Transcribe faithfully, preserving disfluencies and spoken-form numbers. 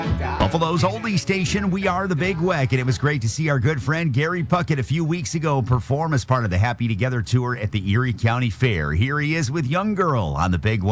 Buffalo's oldie station, we are the Big Weck, and it was great to see our good friend Gary Puckett a few weeks ago perform as part of the Happy Together tour at the Erie County Fair. Here he is with Young Girl on the Big Weck.